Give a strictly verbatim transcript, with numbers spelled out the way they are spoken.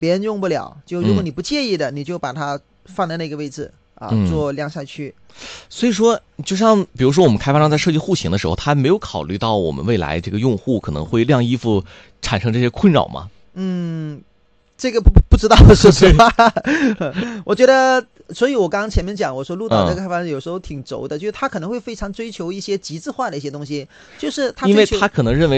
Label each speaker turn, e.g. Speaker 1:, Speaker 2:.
Speaker 1: 别人用不了，就如果你不介意的，嗯、你就把它放在那个位置啊，
Speaker 2: 嗯、
Speaker 1: 做亮晒区。
Speaker 2: 所以说，就像比如说我们开发商在设计户型的时候，他没有考虑到我们未来这个用户可能会晾衣服产生这些困扰吗？
Speaker 1: 嗯。这个不不知道，说实话，我觉得，所以我刚刚前面讲，我说鹿岛这个开发商有时候挺轴的，嗯、就是他可能会非常追求一些极致化的一些东西，就是他
Speaker 2: 因为他可能认为。